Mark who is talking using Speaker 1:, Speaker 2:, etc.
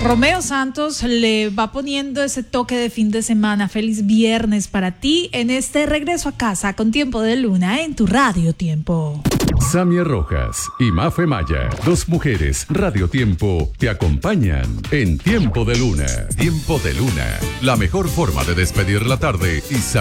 Speaker 1: Romeo Santos le va poniendo ese toque de fin de semana. Feliz viernes para ti en este regreso a casa con Tiempo de Luna en tu Radio Tiempo.
Speaker 2: Samia Rojas y Mafe Maya, dos mujeres Radio Tiempo, te acompañan en Tiempo de Luna. Tiempo de Luna, la mejor forma de despedir la tarde y salir